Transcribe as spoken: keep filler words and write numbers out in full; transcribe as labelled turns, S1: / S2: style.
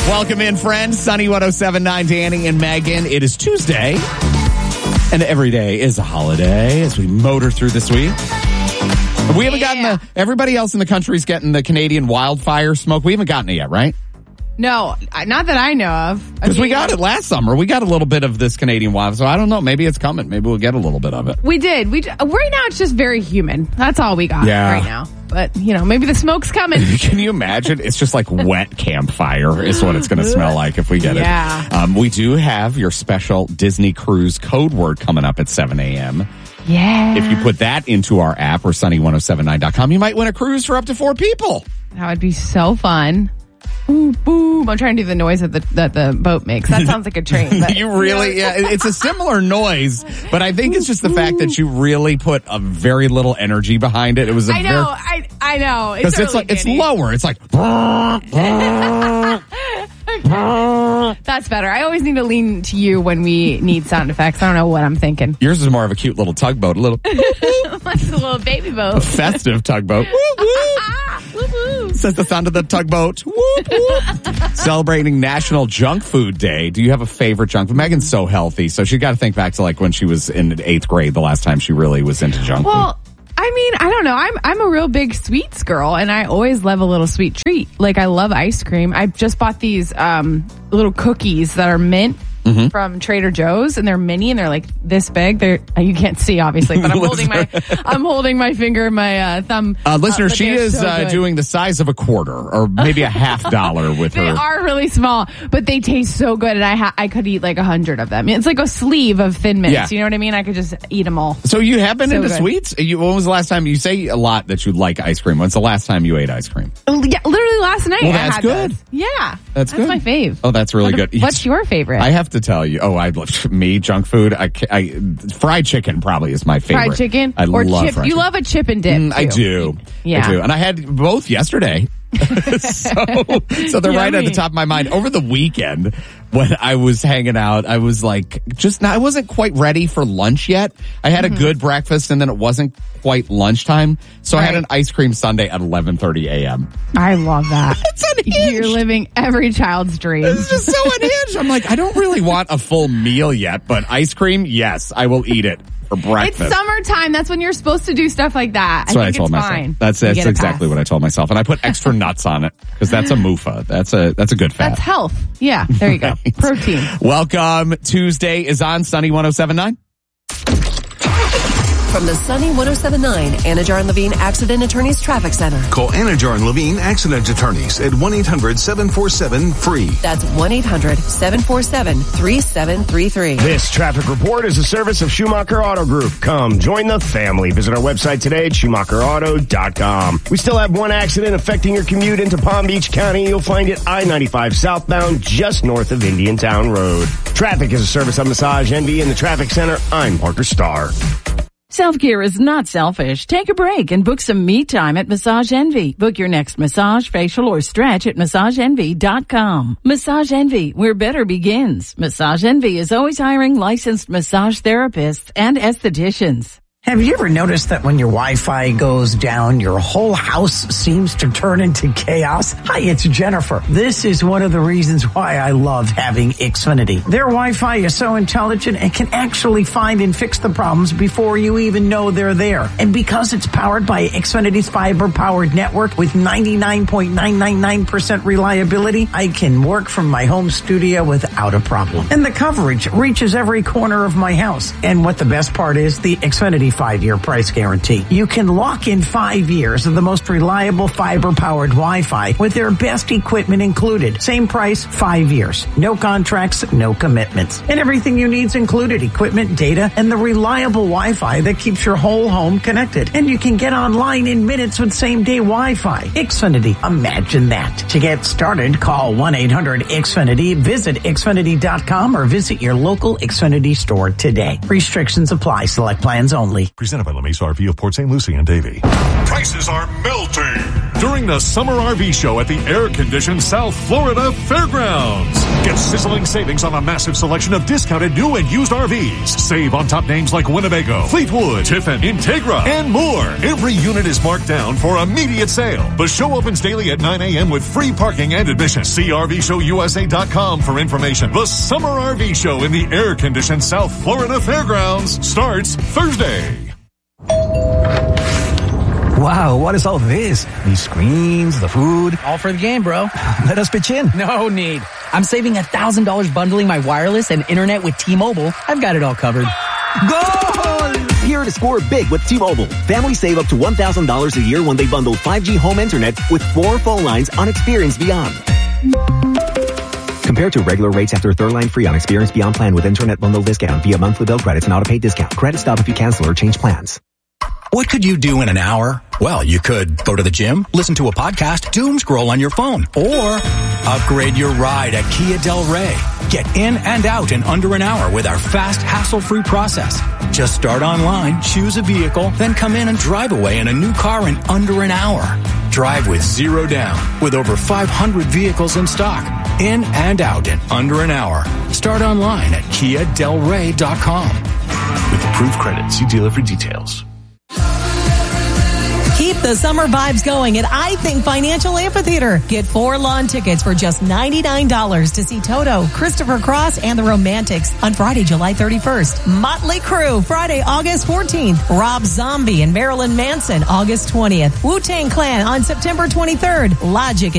S1: Welcome in, friends. Sunny one oh seven point nine, Danny and Megan. It is Tuesday, and every day is a holiday as we motor through this week. We haven't
S2: Yeah.
S1: gotten the, everybody else in the country's getting the Canadian wildfire smoke. We haven't gotten it yet, right?
S2: No, not that I know of.
S1: Because we got it last summer. We got a little bit of this Canadian wildfire, so I don't know. Maybe it's coming. Maybe we'll get a little bit of it.
S2: We did. We right now it's just very humid. That's all we got
S1: Yeah.
S2: right now. But you know, maybe the smoke's coming.
S1: Can you imagine? It's just like wet campfire is what it's going to smell like if we get
S2: Yeah.
S1: it. Um, we do have your special Disney Cruise code word coming up at seven a.m.
S2: Yeah.
S1: If you put that into our app or sunny one oh seven nine dot com, you might win a cruise for up to four people.
S2: That would be so fun. Boom, boom. I'm trying to do the noise that the that the boat makes. That sounds like a train. But,
S1: You really, yeah, it's a similar noise, but I think it's just the fact that you really put a very little energy behind it. It was a
S2: I know. I I know. It's,
S1: because it's
S2: early,
S1: like it's
S2: Danny.
S1: lower. It's like.
S2: That's better. I always need to lean to you when we need sound effects. I don't know what I'm thinking.
S1: Yours is more of a cute little tugboat, a little
S2: Like a little baby boat.
S1: festive tugboat. Whoop, whoop.
S2: Woo-hoo.
S1: Says the sound of the tugboat. Whoop, whoop. Celebrating National Junk Food Day. Do you have a favorite junk food? Megan's so healthy, so she got to think back to like when she was in eighth grade, the last time she really was into junk food.
S2: Well, I mean, I don't know. I'm I'm a real big sweets girl, and I always love a little sweet treat. Like I love ice cream. I just bought these um, little cookies that are mint
S1: Mm-hmm.
S2: from Trader Joe's, and they're mini, and they're like this big. They're you can't see obviously, but I'm holding my I'm holding my finger, and my uh, thumb.
S1: Uh, listener,
S2: up, but
S1: she
S2: they're
S1: is
S2: so
S1: uh,
S2: good.
S1: doing the size of a quarter or maybe a half dollar with
S2: They
S1: her.
S2: are really small, but they taste so good, and I ha- I could eat like a hundred of them. It's like a sleeve of Thin Mints.
S1: Yeah.
S2: You know what I mean? I could just eat them all.
S1: So you have been
S2: So
S1: into
S2: good.
S1: sweets? You, when was the last time you say a lot that you like ice cream? When's the last time you ate ice cream?
S2: Yeah, literally last night.
S1: Well,
S2: I
S1: that's
S2: had
S1: good.
S2: those. Yeah,
S1: That's good.
S2: my fave.
S1: Oh, that's really
S2: What-
S1: good.
S2: What's your favorite?
S1: I have to tell you. Oh, I love me junk food. I, ca- I fried chicken probably is my favorite.
S2: Fried chicken
S1: I
S2: or
S1: love
S2: chip?
S1: fried
S2: You
S1: chicken.
S2: love a chip and dip.
S1: Mm, I
S2: too.
S1: do.
S2: Yeah.
S1: I do. And I had both yesterday. so, so they're right at the
S2: Yummy.
S1: top of my mind. Over the weekend, when I was hanging out, I was like, just not, I wasn't quite ready for lunch yet. I had
S2: Mm-hmm.
S1: a good breakfast and then it wasn't quite lunchtime. So I had
S2: Right.
S1: an ice cream sundae at eleven thirty a.m.
S2: I love that.
S1: It's unhinged.
S2: You're living every child's dream.
S1: It's just so unhinged. I'm like, I don't really want a full meal yet, but ice cream, yes, I will eat it for
S2: It's
S1: breakfast.
S2: summertime. That's when you're supposed to do stuff like that.
S1: That's what I
S2: think
S1: told
S2: it's
S1: myself.
S2: fine.
S1: That's
S2: You
S1: that's
S2: get a
S1: exactly
S2: pass.
S1: what I told myself, and I put extra nuts on it because that's a M U F A. That's a that's a good fat.
S2: That's health. Yeah, there you go.
S1: Right.
S2: Protein.
S1: Welcome. Tuesday is on Sunny one oh seven point nine.
S3: From the Sunny one oh seven point nine Anajar and Levine Accident Attorneys Traffic Center.
S4: Call Anajar and Levine Accident Attorneys at one eight hundred seven four seven free.
S3: That's one eight hundred seven four seven three seven three three.
S5: This traffic report is a service of Schumacher Auto Group. Come, join the family. Visit our website today at schumacher auto dot com. We still have one accident affecting your commute into Palm Beach County. You'll find it I ninety-five southbound just north of Indiantown Road. Traffic is a service of Massage Envy in the Traffic Center. I'm Parker Starr.
S6: Self-care is not selfish. Take a break and book some me time at Massage Envy. Book your next massage, facial, or stretch at massage envy dot com. Massage Envy, where better begins. Massage Envy is always hiring licensed massage therapists and estheticians.
S7: Have you ever noticed that when your Wi-Fi goes down, your whole house seems to turn into chaos? Hi, it's Jennifer. This is one of the reasons why I love having Xfinity. Their Wi-Fi is so intelligent and can actually find and fix the problems before you even know they're there. And because it's powered by Xfinity's fiber-powered network with ninety-nine point nine nine nine percent reliability, I can work from my home studio without a problem. And the coverage reaches every corner of my house. And what the best part is, the Xfinity five-year price guarantee. You can lock in five years of the most reliable fiber-powered Wi-Fi with their best equipment included. Same price, five years. No contracts, no commitments. And everything you need's included. Equipment, data, and the reliable Wi-Fi that keeps your whole home connected. And you can get online in minutes with same-day Wi-Fi. Xfinity. Imagine that. To get started, call one eight hundred X Finity, visit Xfinity dot com, or visit your local Xfinity store today. Restrictions apply. Select plans only. lately.
S8: Presented by LeMace R V of Port Saint Lucie and Davie.
S9: Prices are melting during the Summer R V Show at the air-conditioned South Florida Fairgrounds. Get sizzling savings on a massive selection of discounted new and used R Vs. Save on top names like Winnebago, Fleetwood, Tiffin, Integra, and more. Every unit is marked down for immediate sale. The show opens daily at nine a.m. with free parking and admission. See R V show U S A dot com for information. The Summer R V Show in the air-conditioned South Florida Fairgrounds starts Thursday.
S10: Wow, what is all this? These screens, the food.
S11: All for the game, bro.
S10: Let us pitch in.
S11: No need. I'm saving one thousand dollars bundling my wireless and internet with T-Mobile. I've got it all covered.
S10: Goal!
S12: Here to score big with T-Mobile. Families save up to one thousand dollars a year when they bundle five G home internet with four phone lines on Experience Beyond. Compared to regular rates after third line free on Experience Beyond plan with internet bundle discount via monthly bill credits and auto-pay discount. Credit stop if you cancel or change plans.
S13: What could you do in an hour? Well, you could go to the gym, listen to a podcast, doom scroll on your phone, or upgrade your ride at Kia Del Rey. Get in and out in under an hour with our fast, hassle-free process. Just start online, choose a vehicle, then come in and drive away in a new car in under an hour. Drive with zero down, with over five hundred vehicles in stock. In and out in under an hour. Start online at kia del rey dot com.
S8: With approved credit, see dealer for details.
S14: Keep the summer vibes going at I Think Financial Amphitheater. Get four lawn tickets for just ninety-nine dollars to see Toto, Christopher Cross, and the Romantics on Friday, July thirty-first. Motley Crue, Friday, August fourteenth. Rob Zombie and Marilyn Manson, August twentieth. Wu-Tang Clan on September twenty-third. Logic